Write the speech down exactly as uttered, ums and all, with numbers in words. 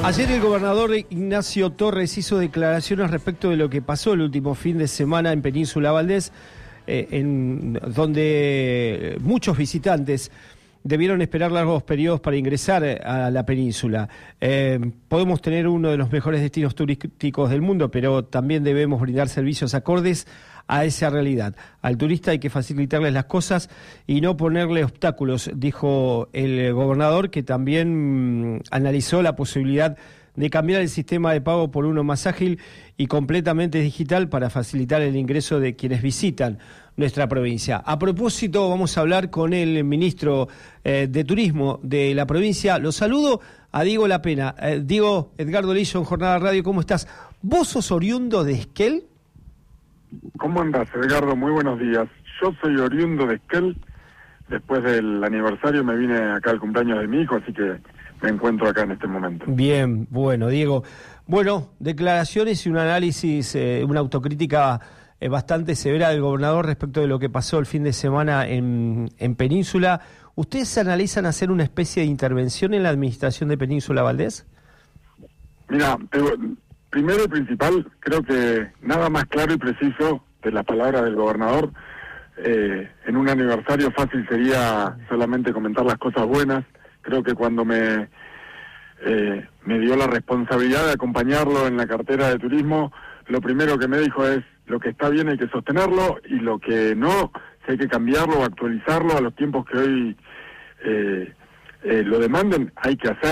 Ayer el gobernador Ignacio Torres hizo declaraciones respecto de lo que pasó el último fin de semana en Península Valdés, eh, en donde muchos visitantes debieron esperar largos periodos para ingresar a la península. Eh, podemos tener uno de los mejores destinos turísticos del mundo, pero también debemos brindar servicios acordes a esa realidad. Al turista hay que facilitarles las cosas y no ponerle obstáculos, dijo el gobernador, que también mmm, analizó la posibilidad de cambiar el sistema de pago por uno más ágil y completamente digital para facilitar el ingreso de quienes visitan nuestra provincia. A propósito, vamos a hablar con el ministro eh, de Turismo de la provincia. Lo saludo a Diego Lapena. Eh, Diego, Edgardo Lillo en Jornada Radio, ¿cómo estás? ¿Vos sos oriundo de Esquel? ¿Cómo andás, Edgardo? Muy buenos días. Yo soy oriundo de Esquel. Después del aniversario me vine acá al cumpleaños de mi hijo, así que me encuentro acá en este momento. Bien, bueno, Diego. Bueno, declaraciones y un análisis, eh, una autocrítica eh, bastante severa del gobernador respecto de lo que pasó el fin de semana en, en Península. ¿Ustedes analizan hacer una especie de intervención en la administración de Península Valdés? Mira, te, primero y principal, creo que nada más claro y preciso de las palabras del gobernador. Eh, en un aniversario fácil sería solamente comentar las cosas buenas. Creo que cuando me eh, me dio la responsabilidad de acompañarlo en la cartera de turismo, lo primero que me dijo es: lo que está bien hay que sostenerlo, y lo que no, si hay que cambiarlo o actualizarlo a los tiempos que hoy eh, eh, lo demanden, hay que hacer.